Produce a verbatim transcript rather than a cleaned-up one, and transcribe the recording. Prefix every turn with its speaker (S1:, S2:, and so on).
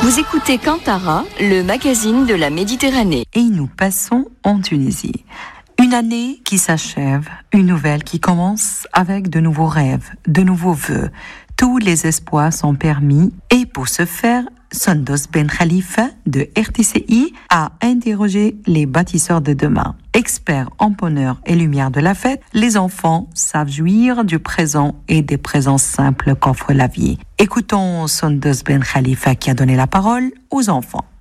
S1: Vous écoutez Kantara, le magazine de la Méditerranée.
S2: Et nous passons en Tunisie. Une année qui s'achève, une nouvelle qui commence avec de nouveaux rêves, de nouveaux vœux. Tous les espoirs sont permis et pour ce faire, Sandos Ben Khalifa de R T C I a interrogé les bâtisseurs de demain. Experts en bonheur et lumière de la fête, les enfants savent jouir du présent et des présents simples qu'offre la vie. Écoutons Sandos Ben Khalifa qui a donné la parole aux enfants.